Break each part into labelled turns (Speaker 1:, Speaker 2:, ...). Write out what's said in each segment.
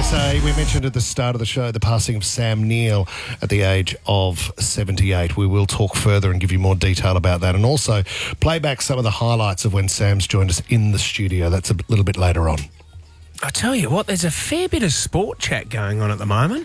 Speaker 1: SA. We mentioned at the start of the show the passing of Sam Neill at the age of 78. We will talk further and give you more detail about that, and also play back some of the highlights of when Sam's joined us in the studio. That's a little bit later on.
Speaker 2: I tell you what, there's a fair bit of sport chat going on at the moment.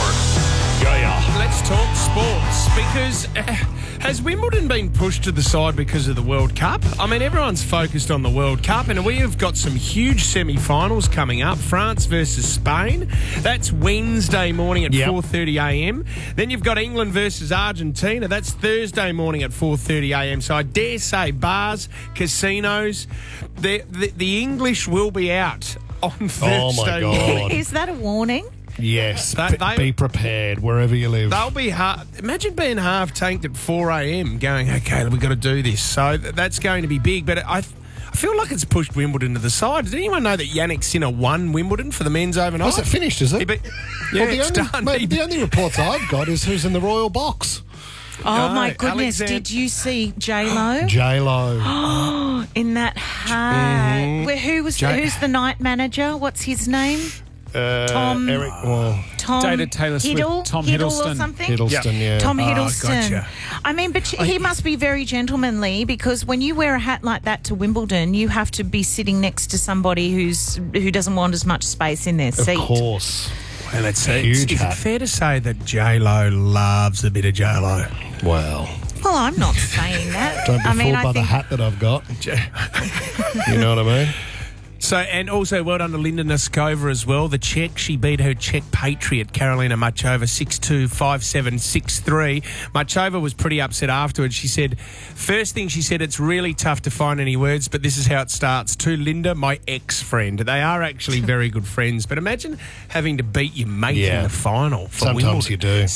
Speaker 2: Let's talk sports, because has Wimbledon been pushed to the side because of the World Cup? I mean, everyone's focused on the World Cup, and we have got some huge semi-finals coming up. France versus Spain. That's Wednesday morning at 4:30am. Then you've got England versus Argentina. That's Thursday morning at 4:30am. So I dare say bars, casinos, the English will be out on Thursday.
Speaker 1: Oh, my God.
Speaker 3: Is that a warning?
Speaker 1: Yes, be prepared wherever you live.
Speaker 2: They'll be imagine being half tanked at 4am going, okay, we've got to do this. So that's going to be big. But I feel like it's pushed Wimbledon to the side. Does anyone know that Yannick Sinner won Wimbledon for the men's overnight?
Speaker 1: Was it finished, is it?
Speaker 2: It's done.
Speaker 1: Mate, the only reports I've got is who's in the royal box.
Speaker 3: Oh, my goodness. Did you see J-Lo?
Speaker 1: J-Lo.
Speaker 3: In that hat. Who's the night manager? What's his name? Tom
Speaker 4: Dated Taylor Swift. Tom Hiddleston.
Speaker 3: Or something?
Speaker 1: Hiddleston, yeah.
Speaker 3: Tom Hiddleston.
Speaker 2: Gotcha.
Speaker 3: I mean, but he must be very gentlemanly, because when you wear a hat like that to Wimbledon, you have to be sitting next to somebody who doesn't want as much space in their seat.
Speaker 1: Of course.
Speaker 2: Well, it's
Speaker 1: huge
Speaker 2: is
Speaker 1: hat.
Speaker 2: it fair to say that J-Lo loves a bit of J-Lo?
Speaker 1: Well,
Speaker 3: I'm not saying that.
Speaker 1: don't be fooled by the hat that I've got. You know what I mean?
Speaker 2: So, and also well done to Linda Noskova as well. The Czech, she beat her Czech patriot, Karolina Machova, 6-2, 5-7, 6-3. Machova was pretty upset afterwards. She said, first thing she said, it's really tough to find any words, but this is how it starts. To Linda, my ex-friend. They are actually very good friends, but imagine having to beat your mate in the final for
Speaker 1: Sometimes
Speaker 2: Wimbledon.
Speaker 1: you do.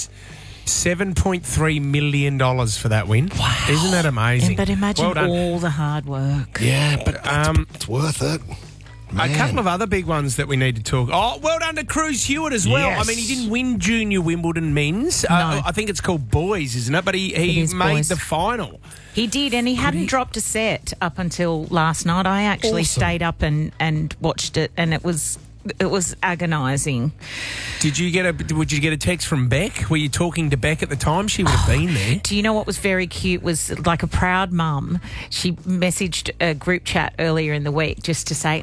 Speaker 2: $7.3 million for that win. Wow. Isn't that amazing?
Speaker 3: But imagine all the hard work.
Speaker 1: Yeah, but it's worth it. Man.
Speaker 2: A couple of other big ones that we need to talk. Oh, well done to Cruz Hewitt as well.
Speaker 1: Yes.
Speaker 2: I mean, he didn't win Junior Wimbledon men's.
Speaker 3: No.
Speaker 2: I think it's called boys, isn't it? But he made
Speaker 3: boys.
Speaker 2: the final.
Speaker 3: He did, and he hadn't dropped a set up until last night. I actually stayed up and watched it, and it was agonising.
Speaker 2: Would you get a text from Beck? Were you talking to Beck at the time? She would have been there.
Speaker 3: Do you know what was very cute was, like, a proud mum? She messaged a group chat earlier in the week just to say,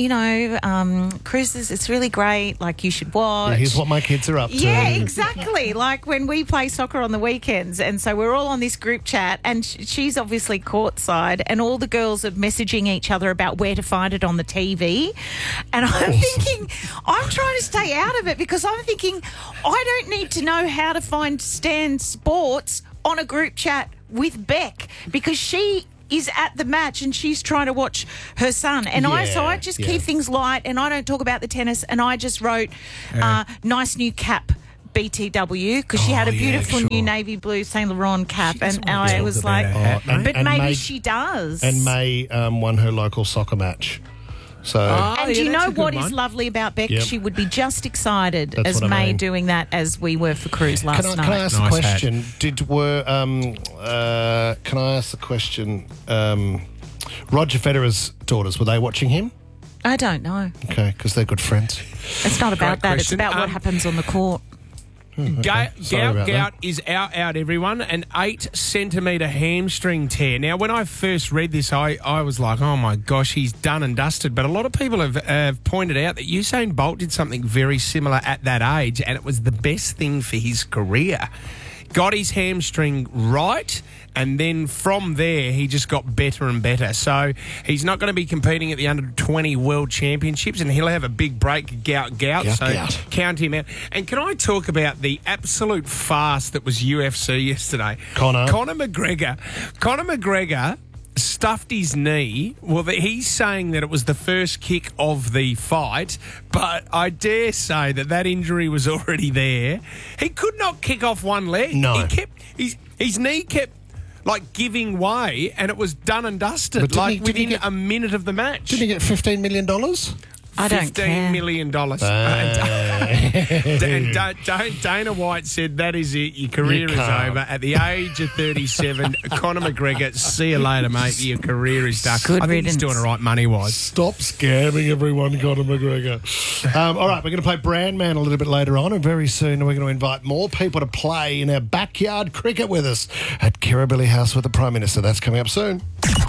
Speaker 3: cruises, it's really great, like, you should watch.
Speaker 1: Yeah, here's what my kids are up to.
Speaker 3: Yeah, exactly. Like when we play soccer on the weekends, and so we're all on this group chat, and she's obviously courtside, and all the girls are messaging each other about where to find it on the TV. And I'm thinking, I'm trying to stay out of it, because I'm thinking, I don't need to know how to find Stan Sports on a group chat with Beck, because she is at the match and she's trying to watch her son. And I just keep things light, and I don't talk about the tennis, and I just wrote nice new cap, BTW, because she had a beautiful new navy blue Saint Laurent cap, and I was like, but maybe she does.
Speaker 1: And May won her local soccer match. So,
Speaker 3: and do you know what is lovely about Beck?
Speaker 1: Yep.
Speaker 3: She would be just excited
Speaker 1: That's
Speaker 3: as
Speaker 1: what I
Speaker 3: May
Speaker 1: mean.
Speaker 3: doing that as we were for Cruise last night.
Speaker 1: Can I ask
Speaker 2: Nice
Speaker 1: a question? Can I ask the question? Roger Federer's daughters, were they watching him?
Speaker 3: I don't know.
Speaker 1: Okay, because they're good friends.
Speaker 3: It's not about that. It's
Speaker 2: question.
Speaker 3: about what happens on the court.
Speaker 2: Gout is out, everyone. An 8-centimetre hamstring tear. Now, when I first read this, I was like, oh my gosh, he's done and dusted. But a lot of people have pointed out that Usain Bolt did something very similar at that age, and it was the best thing for his career. Got his hamstring right, and then from there, he just got better and better. So he's not going to be competing at the Under-20 World Championships, and he'll have a big break, gout. So count him out. And can I talk about the absolute farce that was UFC yesterday? Conor McGregor stuffed his knee. Well, he's saying that it was the first kick of the fight, but I dare say that injury was already there. He could not kick off one leg.
Speaker 1: No.
Speaker 2: His knee kept giving way, and it was done and dusted
Speaker 1: But
Speaker 2: within a minute of the match.
Speaker 1: Didn't he get $15 million?
Speaker 3: I don't care.
Speaker 2: $15 million. And Dana White said that is it. Your career is over. At the age of 37, Conor McGregor, see you later, mate. Your career is done.
Speaker 3: Good
Speaker 2: I think
Speaker 3: riddance.
Speaker 2: he's doing all right money-wise.
Speaker 1: Stop scamming everyone, Conor McGregor. All right, we're going to play Brandman a little bit later on, and very soon we're going to invite more people to play in our backyard cricket with us at Kirribilli House with the Prime Minister. That's coming up soon.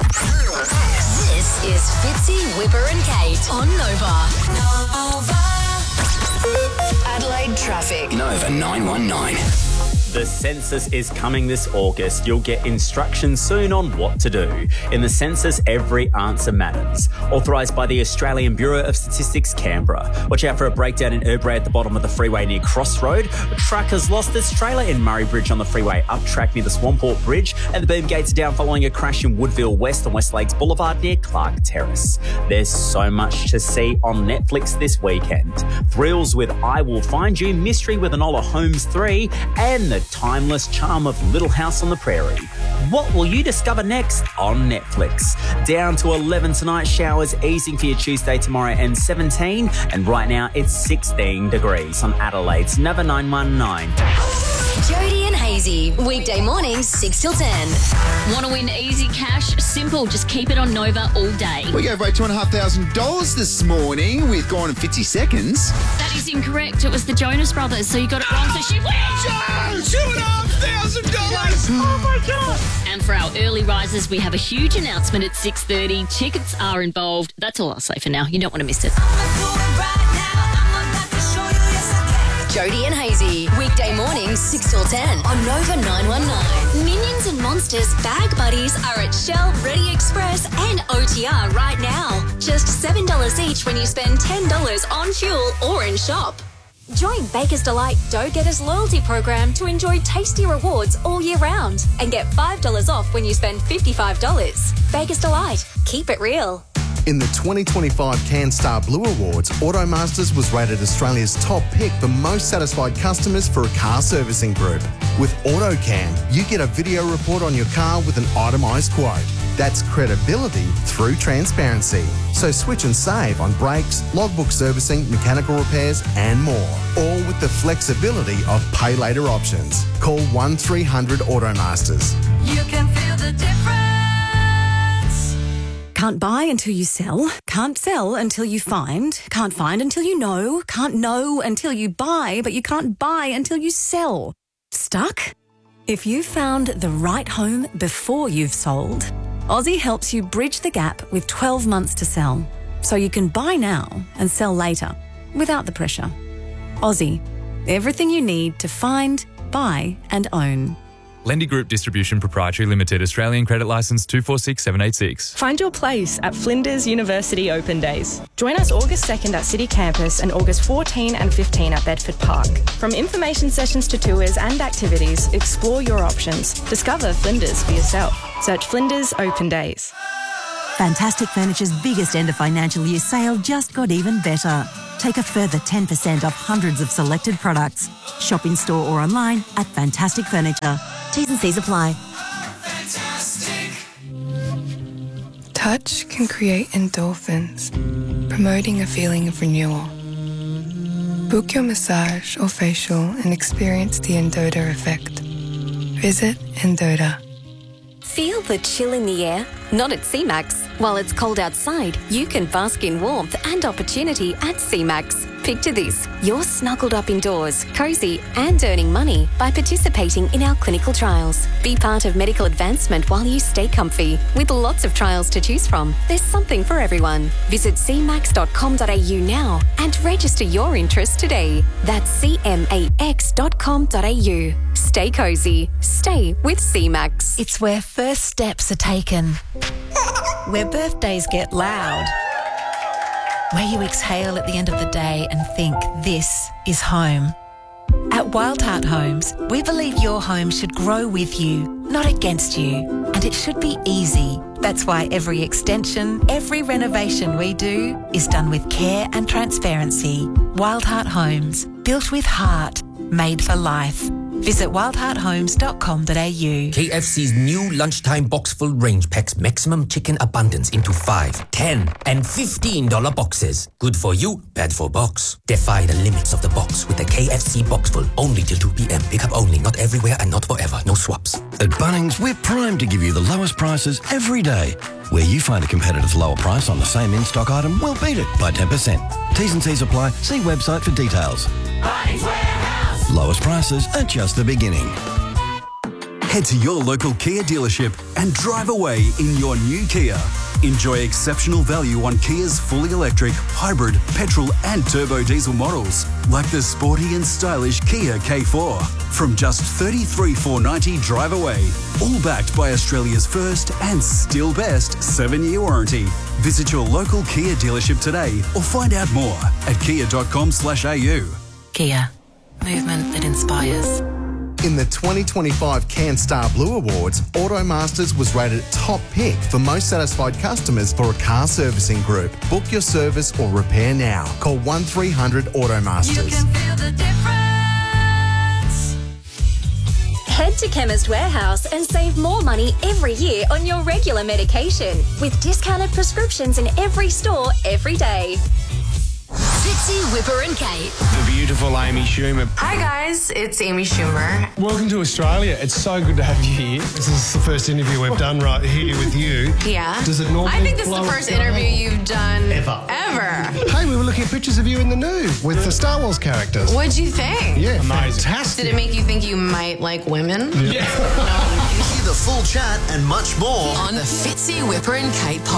Speaker 5: This is Fitzy, Whipper and Kate on Nova. Adelaide traffic.
Speaker 6: Nova 919. The census is coming this August. You'll get instructions soon on what to do. In the census, every answer matters. Authorised by the Australian Bureau of Statistics, Canberra. Watch out for a breakdown in Erbray at the bottom of the freeway near Crossroad. A truck has lost its trailer in Murray Bridge on the freeway up track near the Swamport Bridge. And the boom gates are down following a crash in Woodville West on West Lakes Boulevard near Clark Terrace. There's so much to see on Netflix this weekend. Thrills with I Will Find You, Mystery with Enola Holmes 3, and the timeless charm of Little House on the Prairie. What will you discover next on Netflix? Down to 11 tonight, showers easing for your Tuesday, tomorrow and 17. And right now it's 16 degrees on Adelaide's Nova 919.
Speaker 5: Jody and Hazy, weekday mornings 6 till 10.
Speaker 7: Want to win easy cash? Simple. Just keep it on Nova all day.
Speaker 8: We gave away $2,500 this morning with Gone in 50 Seconds.
Speaker 7: That is incorrect. It was the Jonas Brothers, so you got it wrong. So she wins.
Speaker 2: $2,500.
Speaker 7: Oh my God. And for our early risers, we have a huge announcement at 6:30. Tickets are involved. That's all I'll say for now. You don't want to miss it.
Speaker 5: Jody and Hazy, weekday mornings 6 till 10 on Nova 919. Minions and Monsters Bag Buddies are at Shell, Ready Express and OTR right now. Just $7 each when you spend $10 on fuel or in shop. Join Baker's Delight Dough Getters loyalty program to enjoy tasty rewards all year round and get $5 off when you spend $55. Baker's Delight. Keep it real.
Speaker 9: In the 2025 CanStar Blue Awards, Automasters was rated Australia's top pick for most satisfied customers for a car servicing group. With AutoCan, you get a video report on your car with an itemised quote. That's credibility through transparency. So switch and save on brakes, logbook servicing, mechanical repairs and more. All with the flexibility of pay later options. Call 1300 Automasters.
Speaker 5: You can feel the difference.
Speaker 10: Can't buy until you sell. Can't sell until you find. Can't find until you know. Can't know until you buy, but you can't buy until you sell. Stuck? If you found the right home before you've sold, Aussie helps you bridge the gap with 12 months to sell, so you can buy now and sell later without the pressure. Aussie, everything you need to find, buy and own.
Speaker 11: Lendy Group Distribution Proprietary Limited, Australian Credit Licence 246786.
Speaker 12: Find your place at Flinders University Open Days. Join us August 2nd at City Campus and August 14 and 15 at Bedford Park. From information sessions to tours and activities, explore your options. Discover Flinders for yourself. Search Flinders Open Days.
Speaker 13: Fantastic Furniture's biggest end of financial year sale just got even better. Take a further 10% off hundreds of selected products. Shop in store or online at Fantastic Furniture. T's and C's apply.
Speaker 14: Touch can create endorphins, promoting a feeling of renewal. Book your massage or facial and experience the Endota effect. Visit Endota.
Speaker 5: Feel the chill in the air? Not at CMAX. While it's cold outside, you can bask in warmth and opportunity at CMAX. Picture this, you're snuggled up indoors, cosy and earning money by participating in our clinical trials. Be part of medical advancement while you stay comfy. With lots of trials to choose from, there's something for everyone. Visit cmax.com.au now and register your interest today. That's cmax.com.au. Stay cosy. Stay with CMAX.
Speaker 13: It's where first steps are taken. Where birthdays get loud. Where you exhale at the end of the day and think, this is home. At Wild Heart Homes, we believe your home should grow with you, not against you. And it should be easy. That's why every extension, every renovation we do is done with care and transparency. Wild Heart Homes, built with heart, made for life. Visit wildhearthomes.com.au.
Speaker 15: KFC's new lunchtime box full range packs maximum chicken abundance into $5, $10, and $15 boxes. Good for you, bad for box. Defy the limits of the box with the KFC box full. Only till 2 p.m. Pick up only, not everywhere and not forever. No swaps.
Speaker 16: At Bunnings, we're primed to give you the lowest prices every day. Where you find a competitive lower price on the same in-stock item, we'll beat it by 10%. T's and C's apply. See website for details.
Speaker 17: Bunnings Warehouse.
Speaker 16: Lowest prices are just the beginning.
Speaker 18: Head to your local Kia dealership and drive away in your new Kia. Enjoy exceptional value on Kia's fully electric, hybrid, petrol and turbo diesel models, like the sporty and stylish Kia K4. From just $33,490 drive away. All backed by Australia's first and still best 7-year warranty. Visit your local Kia dealership today or find out more at kia.com/au.
Speaker 13: Kia. Movement that inspires.
Speaker 9: In the 2025 CanStar Blue Awards, Automasters was rated top pick for most satisfied customers for a car servicing group. Book your service or repair now. Call 1300 Automasters.
Speaker 5: You can feel the difference. Head to Chemist Warehouse and save more money every year on your regular medication with discounted prescriptions in every store every day. Fitzy, Whipper and Kate.
Speaker 2: The beautiful Amy Schumer.
Speaker 19: Hi guys, it's Amy Schumer.
Speaker 2: Welcome to Australia. It's so good to have you here.
Speaker 1: This is the first interview we've done right here with you.
Speaker 19: Yeah.
Speaker 1: Does it normally
Speaker 19: I think this is the first interview you've done
Speaker 1: ever.
Speaker 19: Hey,
Speaker 1: we were looking at pictures of you in the nude with the Star Wars characters.
Speaker 19: What'd you think?
Speaker 1: Yeah,
Speaker 2: amazing.
Speaker 1: Fantastic.
Speaker 19: Did it make you think you might like women?
Speaker 1: Yeah.
Speaker 20: Hear the full chat and much more
Speaker 19: on the Fitzy, Whipper and Kate podcast.